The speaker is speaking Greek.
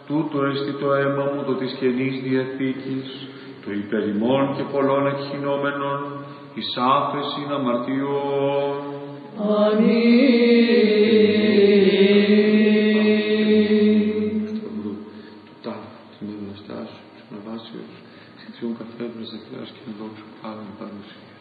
τούτο εστί το αίμα μου το της Καινής Διαθήκης, το υπέρ ημών και πολλών εκχυνόμενων, εις άφεσιν αμαρτιών. Αμήν. Του τάφου, την ευναστάσου, της αναβάσεως, χτιών καθέδρας δεχτάς και δόξου πάλων παρουσία.